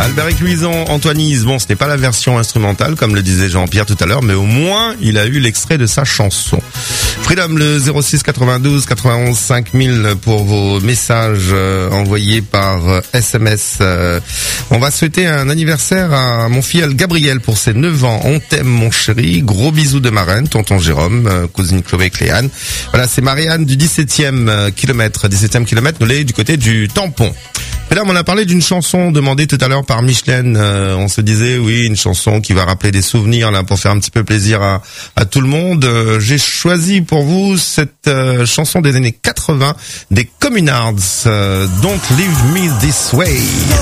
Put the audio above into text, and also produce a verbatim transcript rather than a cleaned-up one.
Albéric Luison, Antoinise, bon, ce n'est pas la version instrumentale, comme le disait Jean-Pierre tout à l'heure, mais au moins, il a eu l'extrait de sa chanson. Freedom, le zéro six quatre-vingt-douze quatre-vingt-onze cinq mille pour vos messages euh, envoyés par euh, S M S. Euh, on va souhaiter un anniversaire à mon filleul Gabriel pour ses neuf ans. On t'aime, mon chéri. Gros bisous de marraine, tonton Jérôme, euh, cousine Chloé et Cléane. Voilà, c'est Marianne du dix-septième kilomètre. dix-septième kilomètre, nous l'est du côté du tampon. Et là, on a parlé d'une chanson demandée tout à l'heure par Micheline. Euh, on se disait, oui, une chanson qui va rappeler des souvenirs là pour faire un petit peu plaisir à, à tout le monde. Euh, j'ai choisi pour vous cette euh, chanson des années quatre-vingts des Communards, euh, Don't Leave Me This Way.